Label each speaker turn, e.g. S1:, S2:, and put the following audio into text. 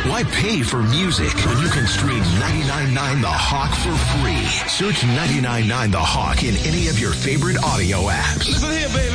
S1: Why pay for music when you can stream 99.9 The Hawk for free? Search 99.9 The Hawk in any of your favorite audio apps.
S2: Listen here, baby.